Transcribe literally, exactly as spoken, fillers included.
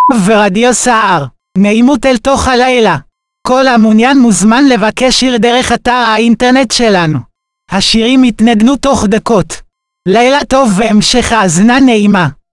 ורדיו סער. נעימות אל תוך הלילה. כל המעוניין מוזמן לבקש שיר דרך אתר האינטרנט שלנו. השירים יתנגנו תוך דקות. לילה טוב והמשך האזנה נעימה.